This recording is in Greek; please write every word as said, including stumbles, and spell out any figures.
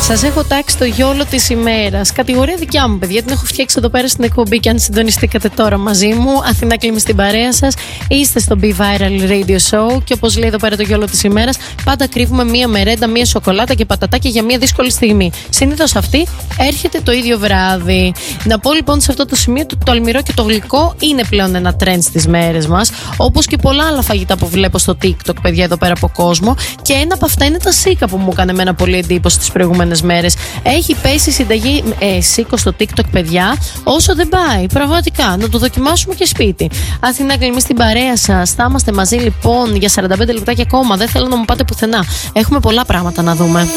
Σας έχω τάξει το γιόλο της ημέρας. Κατηγορία δικιά μου, παιδιά. Την έχω φτιάξει εδώ πέρα στην εκπομπή. Και αν συντονιστήκατε τώρα μαζί μου, Αθηνά Κλίμη στην παρέα σας. Είστε στο Be Viral Radio Show. Και όπως λέει εδώ πέρα το γιόλο της ημέρας, πάντα κρύβουμε μία μερέντα, μία σοκολάτα και πατατάκια για μία δύσκολη στιγμή. Συνήθως αυτή έρχεται το ίδιο βράδυ. Να πω λοιπόν σε αυτό το σημείο ότι το αλμυρό και το γλυκό είναι πλέον ένα trend στις μέρες μας. Όπως και πολλά άλλα φαγητά που βλέπω στο TikTok, παιδιά, εδώ πέρα από κόσμο. Και ένα από αυτά είναι τα σίκα που μου έκανε εμένα πολύ εντύπωση τις προηγούμενες μέρες. Έχει πέσει συνταγή ε, σίκο στο TikTok, παιδιά, όσο δεν πάει. Πραγματικά, να το δοκιμάσουμε και σπίτι. Αθηνά Κλίμη στην παρέα σας. Θα είμαστε μαζί λοιπόν για σαράντα πέντε λεπτάκια ακόμα. Δεν θέλω να μου πάτε πουθενά. Έχουμε πολλά πράγματα να δούμε.